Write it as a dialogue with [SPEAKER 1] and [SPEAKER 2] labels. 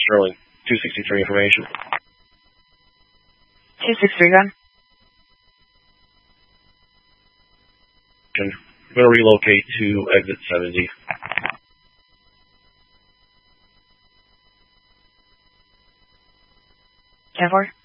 [SPEAKER 1] Sterling, 263 information.
[SPEAKER 2] 263, gun.
[SPEAKER 1] I'm going to relocate to exit 70.
[SPEAKER 2] 10-4.